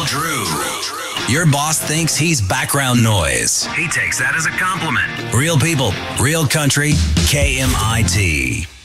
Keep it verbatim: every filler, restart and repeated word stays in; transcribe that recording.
Drew. Your boss thinks he's background noise. He takes that as a compliment. Real people, real country, K M I T.